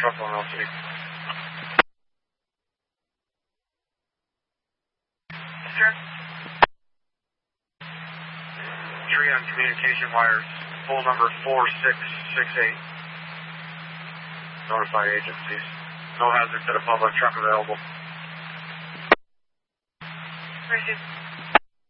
truck on LC. Sure. Tree on communication wires, pole number 4668. Notify agencies. No hazard to the public, truck available. Received.